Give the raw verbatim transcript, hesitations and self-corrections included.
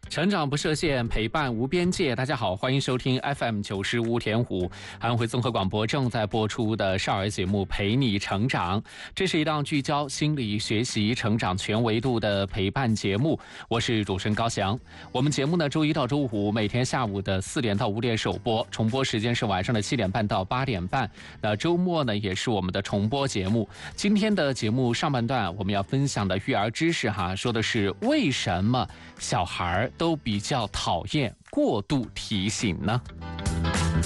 成长不设限，陪伴无边界。大家好，欢迎收听 F M 九十五点五安徽综合广播正在播出的少儿节目《陪你成长》。这是一档聚焦心理学习、成长全维度的陪伴节目。我是主持人高翔。我们节目呢，周一到周五每天下午的四点到五点首播，重播时间是晚上的七点半到八点半。那周末呢，也是我们的重播节目。今天的节目上半段，我们要分享的育儿知识哈，说的是为什么小孩都比较讨厌过度提醒呢？